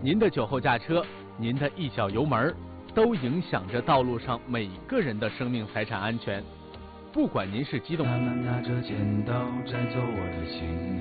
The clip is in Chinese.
您的酒后驾车，您的一脚油门，都影响着道路上每个人的生命财产安全。不管您是机动。 慢慢拿着剪刀摘走我的心。